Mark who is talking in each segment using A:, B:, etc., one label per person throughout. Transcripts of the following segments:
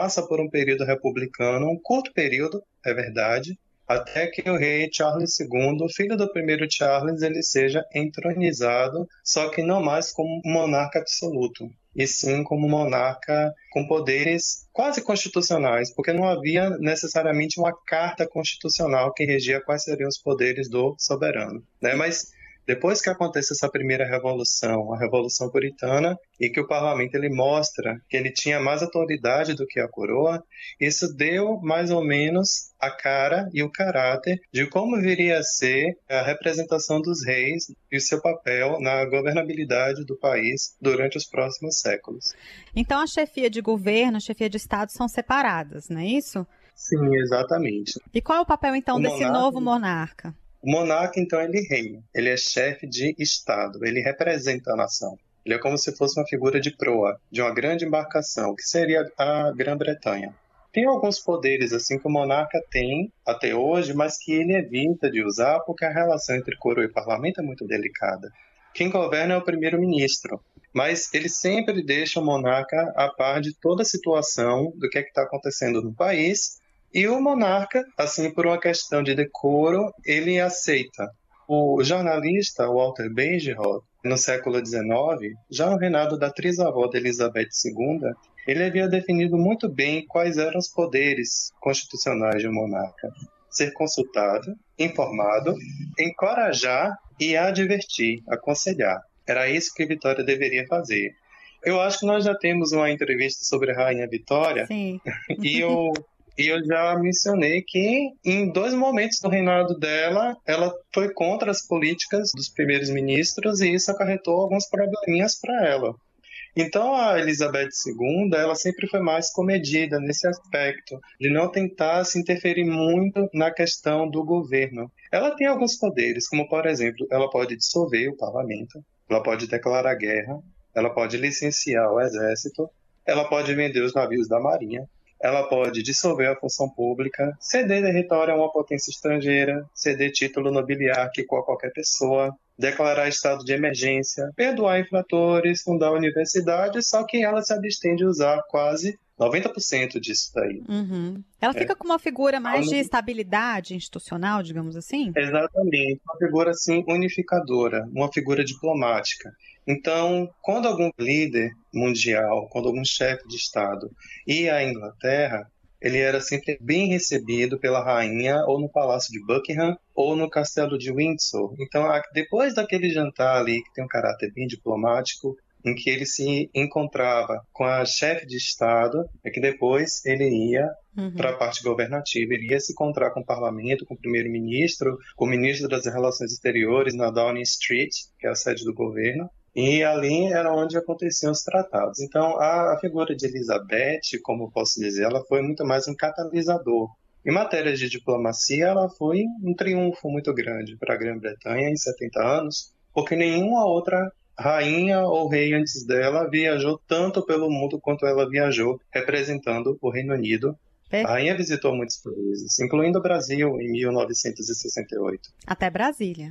A: passa por um período republicano, um curto período, é verdade, até que o rei Charles II, filho do primeiro Charles, ele seja entronizado, só que não mais como monarca absoluto, e sim como monarca com poderes quase constitucionais, porque não havia necessariamente uma carta constitucional que regia quais seriam os poderes do soberano, né? Mas depois que acontece essa primeira revolução, a Revolução Puritana, e que o parlamento ele mostra que ele tinha mais autoridade do que a coroa, isso deu mais ou menos a cara e o caráter de como viria a ser a representação dos reis e o seu papel na governabilidade do país durante os próximos séculos.
B: Então a chefia de governo, a chefia de Estado são separadas, não é isso?
A: Sim, exatamente.
B: E qual é o papel então desse novo monarca?
A: O monarca, então, ele reina, ele é chefe de Estado, ele representa a nação. Ele é como se fosse uma figura de proa, de uma grande embarcação, que seria a Grã-Bretanha. Tem alguns poderes, assim, que o monarca tem até hoje, mas que ele evita de usar porque a relação entre coroa e parlamento é muito delicada. Quem governa é o primeiro-ministro, mas ele sempre deixa o monarca a par de toda a situação do que é que está acontecendo no país. E o monarca, assim, por uma questão de decoro, ele aceita. O jornalista Walter Bagehot, no século XIX, já no reinado da trisavó de Elizabeth II, ele havia definido muito bem quais eram os poderes constitucionais de um monarca. Ser consultado, informado, encorajar e advertir, aconselhar. Era isso que Vitória deveria fazer. Eu acho que nós já temos uma entrevista sobre a Rainha Vitória.
B: Sim.
A: E eu já mencionei que em 2 momentos do reinado dela, ela foi contra as políticas dos primeiros ministros e isso acarretou alguns probleminhas para ela. Então a Elizabeth II, ela sempre foi mais comedida nesse aspecto, de não tentar se interferir muito na questão do governo. Ela tem alguns poderes, como por exemplo, ela pode dissolver o parlamento, ela pode declarar guerra, ela pode licenciar o exército, ela pode vender os navios da marinha, ela pode dissolver a função pública, ceder território a uma potência estrangeira, ceder título nobiliário a qualquer pessoa, declarar estado de emergência, perdoar infratores, fundar universidades, só que ela se abstém de usar quase 90% disso daí.
B: Uhum. Ela fica com uma figura mais de estabilidade institucional, digamos assim?
A: Exatamente, uma figura assim unificadora, uma figura diplomática. Então, quando algum líder mundial, quando algum chefe de Estado ia à Inglaterra, ele era sempre bem recebido pela rainha ou no Palácio de Buckingham ou no Castelo de Windsor. Então, depois daquele jantar ali, que tem um caráter bem diplomático, em que ele se encontrava com a chefe de Estado, é que depois ele ia para a parte governativa, ele ia se encontrar com o parlamento, com o primeiro-ministro, com o ministro das Relações Exteriores na Downing Street, que é a sede do governo, e ali era onde aconteciam os tratados. Então, a figura de Elizabeth, como posso dizer, ela foi muito mais um catalisador. Em matérias de diplomacia, ela foi um triunfo muito grande para a Grã-Bretanha em 70 anos, porque nenhuma outra rainha ou rei antes dela viajou tanto pelo mundo quanto ela viajou, representando o Reino Unido. A rainha visitou muitos países, incluindo o Brasil, em 1968.
B: Até Brasília.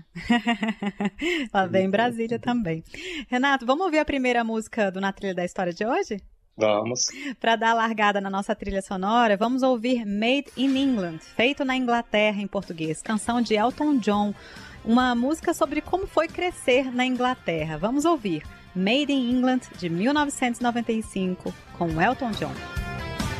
B: Ela veio em Brasília também. Renato, vamos ouvir a primeira música do Na Trilha da História de hoje?
A: Vamos.
B: Para dar a largada na nossa trilha sonora, vamos ouvir Made in England, feito na Inglaterra em português, canção de Elton John, uma música sobre como foi crescer na Inglaterra. Vamos ouvir Made in England, de 1995, com Elton John.